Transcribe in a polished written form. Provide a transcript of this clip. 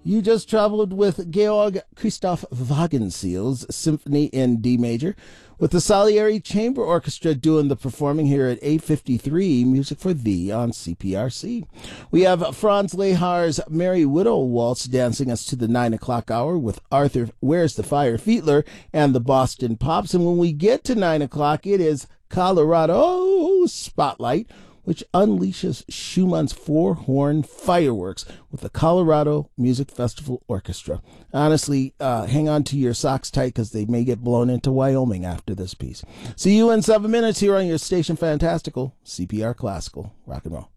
You just traveled with Georg Christoph Wagenseil's Symphony in D major, with the Salieri Chamber Orchestra doing the performing here at 8:53 Music for Thee on CPRC. We have Franz Lehar's Merry Widow Waltz dancing us to the 9 o'clock hour with Arthur Where's the Fire Fiedler and the Boston Pops. And when we get to 9 o'clock, it is Colorado Spotlight, which unleashes Schumann's four-horn fireworks with the Colorado Music Festival Orchestra. Honestly, hang on to your socks tight because they may get blown into Wyoming after this piece. See you in 7 minutes here on your station Fantastical, CPR Classical. Rock and roll.